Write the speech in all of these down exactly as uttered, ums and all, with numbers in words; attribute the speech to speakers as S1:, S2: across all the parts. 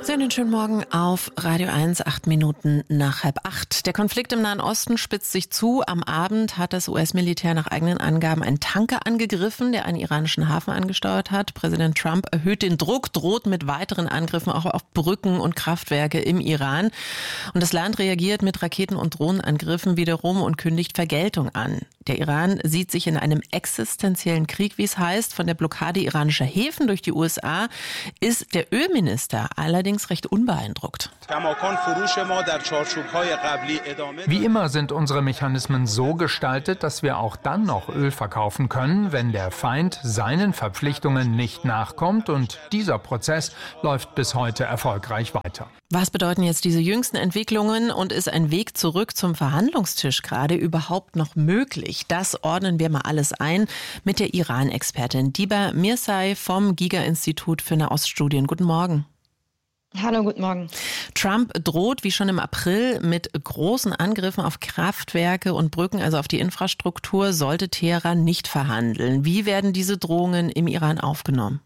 S1: Einen schönen Morgen auf Radio eins, acht Minuten nach halb acht. Der Konflikt im Nahen Osten spitzt sich zu. Am Abend hat das U S-Militär nach eigenen Angaben einen Tanker angegriffen, der einen iranischen Hafen angesteuert hat. Präsident Trump erhöht den Druck, droht mit weiteren Angriffen auch auf Brücken und Kraftwerke im Iran. Und das Land reagiert mit Raketen- und Drohnenangriffen wiederum und kündigt Vergeltung an. Der Iran sieht sich in einem existenziellen Krieg, wie es heißt. Von der Blockade iranischer Häfen durch die U S A ist der Ölminister allerdings recht unbeeindruckt.
S2: Wie immer sind unsere Mechanismen so gestaltet, dass wir auch dann noch Öl verkaufen können, wenn der Feind seinen Verpflichtungen nicht nachkommt. Und dieser Prozess läuft bis heute erfolgreich weiter.
S1: Was bedeuten jetzt diese jüngsten Entwicklungen und ist ein Weg zurück zum Verhandlungstisch gerade überhaupt noch möglich? Das ordnen wir mal alles ein mit der Iran-Expertin Diba Mirzai vom Giga-Institut für Nahoststudien. Guten Morgen.
S3: Hallo, guten Morgen.
S1: Trump droht wie schon im April mit großen Angriffen auf Kraftwerke und Brücken, also auf die Infrastruktur, sollte Teheran nicht verhandeln. Wie werden diese Drohungen im Iran aufgenommen?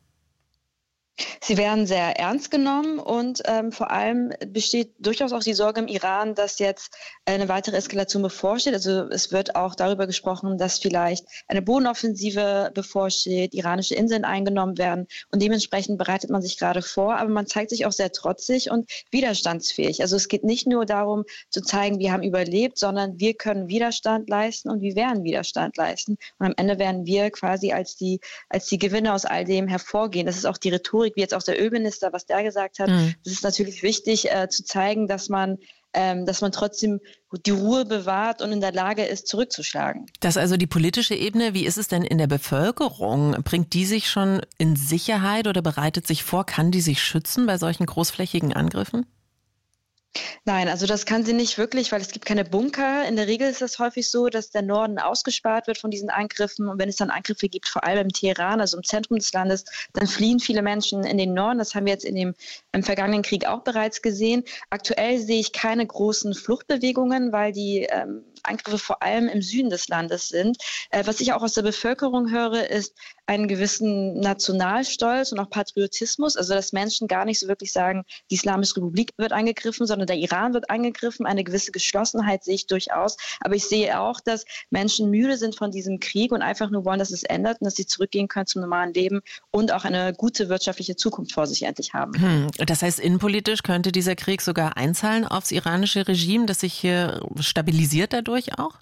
S3: Sie werden sehr ernst genommen und ähm, vor allem besteht durchaus auch die Sorge im Iran, dass jetzt eine weitere Eskalation bevorsteht. Also es wird auch darüber gesprochen, dass vielleicht eine Bodenoffensive bevorsteht, iranische Inseln eingenommen werden und dementsprechend bereitet man sich gerade vor, aber man zeigt sich auch sehr trotzig und widerstandsfähig. Also es geht nicht nur darum zu zeigen, wir haben überlebt, sondern wir können Widerstand leisten und wir werden Widerstand leisten und am Ende werden wir quasi als die, als die Gewinner aus all dem hervorgehen. Das ist auch die Rhetorik, wie jetzt auch der Ölminister, was der gesagt hat. Mhm. Es ist natürlich wichtig äh, zu zeigen, dass man, ähm, dass man trotzdem die Ruhe bewahrt und in der Lage ist, zurückzuschlagen.
S1: Das ist also die politische Ebene. Wie ist es denn in der Bevölkerung? Bringt die sich schon in Sicherheit oder bereitet sich vor? Kann die sich schützen bei solchen großflächigen Angriffen?
S3: Nein, also das kann sie nicht wirklich, weil es gibt keine Bunker. In der Regel ist es häufig so, dass der Norden ausgespart wird von diesen Angriffen. Und wenn es dann Angriffe gibt, vor allem im Teheran, also im Zentrum des Landes, dann fliehen viele Menschen in den Norden. Das haben wir jetzt in dem im vergangenen Krieg auch bereits gesehen. Aktuell sehe ich keine großen Fluchtbewegungen, weil die ähm, Angriffe vor allem im Süden des Landes sind. Äh, was ich auch aus der Bevölkerung höre, ist einen gewissen Nationalstolz und auch Patriotismus. Also dass Menschen gar nicht so wirklich sagen, die Islamische Republik wird angegriffen, sondern der Iran wird angegriffen. Eine gewisse Geschlossenheit sehe ich durchaus. Aber ich sehe auch, dass Menschen müde sind von diesem Krieg und einfach nur wollen, dass es ändert und dass sie zurückgehen können zum normalen Leben und auch eine gute wirtschaftliche Zukunft vor sich endlich haben.
S1: Hm. Das heißt, innenpolitisch könnte dieser Krieg sogar einzahlen aufs iranische Regime, das sich hier stabilisiert dadurch auch?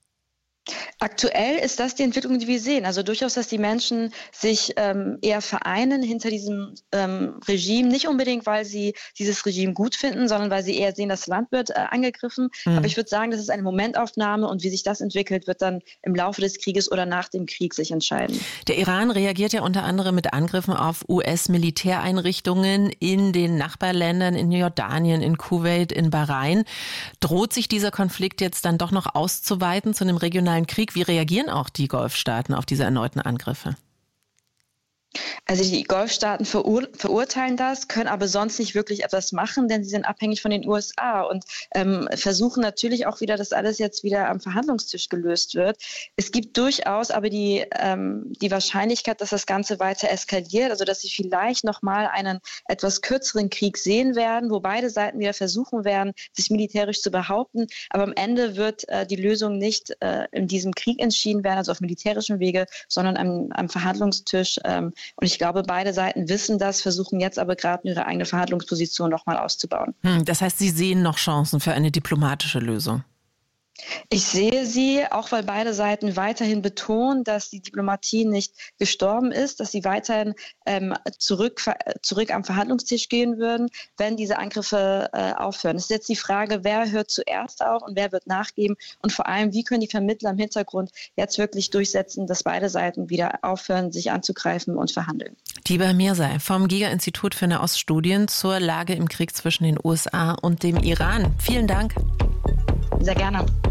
S3: Aktuell ist das die Entwicklung, die wir sehen. Also durchaus, dass die Menschen sich ähm, eher vereinen hinter diesem ähm, Regime. Nicht unbedingt, weil sie dieses Regime gut finden, sondern weil sie eher sehen, das Land wird äh, angegriffen. Mhm. Aber ich würde sagen, das ist eine Momentaufnahme und wie sich das entwickelt, wird dann im Laufe des Krieges oder nach dem Krieg sich entscheiden.
S1: Der Iran reagiert ja unter anderem mit Angriffen auf U S-Militäreinrichtungen in den Nachbarländern, in Jordanien, in Kuwait, in Bahrain. Droht sich dieser Konflikt jetzt dann doch noch auszuweiten zu einem regionalen Krieg? Wie reagieren auch die Golfstaaten auf diese erneuten Angriffe?
S3: Also die Golfstaaten verur- verurteilen das, können aber sonst nicht wirklich etwas machen, denn sie sind abhängig von den U S A und ähm, versuchen natürlich auch wieder, dass alles jetzt wieder am Verhandlungstisch gelöst wird. Es gibt durchaus aber die, ähm, die Wahrscheinlichkeit, dass das Ganze weiter eskaliert, also dass sie vielleicht nochmal einen etwas kürzeren Krieg sehen werden, wo beide Seiten wieder versuchen werden, sich militärisch zu behaupten. Aber am Ende wird äh, die Lösung nicht äh, in diesem Krieg entschieden werden, also auf militärischem Wege, sondern am, am Verhandlungstisch. Ähm, Und ich glaube, beide Seiten wissen das, versuchen jetzt aber gerade ihre eigene Verhandlungsposition nochmal auszubauen.
S1: Hm, das heißt, Sie sehen noch Chancen für eine diplomatische Lösung?
S3: Ich sehe sie, auch weil beide Seiten weiterhin betonen, dass die Diplomatie nicht gestorben ist, dass sie weiterhin ähm, zurück, zurück am Verhandlungstisch gehen würden, wenn diese Angriffe äh, aufhören. Es ist jetzt die Frage, wer hört zuerst auf und wer wird nachgeben und vor allem, wie können die Vermittler im Hintergrund jetzt wirklich durchsetzen, dass beide Seiten wieder aufhören, sich anzugreifen und verhandeln.
S1: Diba Mirzai vom Giga-Institut für Nahoststudien zur Lage im Krieg zwischen den U S A und dem Iran. Vielen Dank.
S3: Sehr gerne.